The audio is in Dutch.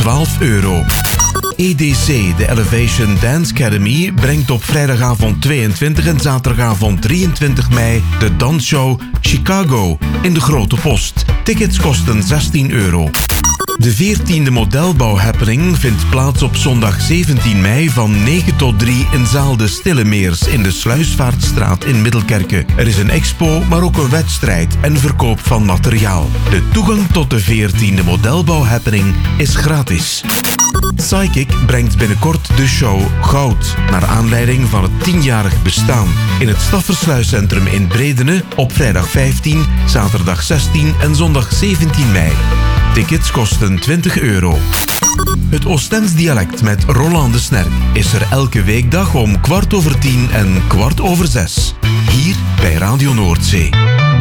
€12. EDC, de Elevation Dance Academy, brengt op vrijdagavond 22 en zaterdagavond 23 mei de dansshow Chicago in de Grote Post. Tickets kosten €16. De 14e modelbouw-happening vindt plaats op zondag 17 mei van 9 tot 3 in zaal de Stillemeers in de Sluisvaartstraat in Middelkerke. Er is een expo, maar ook een wedstrijd en verkoop van materiaal. De toegang tot de 14e modelbouw-happening is gratis. Psychic brengt binnenkort de show Goud, naar aanleiding van het 10-jarig bestaan. In het Staffersluiscentrum in Bredene op vrijdag 15, zaterdag 16 en zondag 17 mei. Tickets kosten €20. Het Oostends dialect met Roland de Snerk is er elke weekdag om 10:15 en 6:15. Hier bij Radio Noordzee.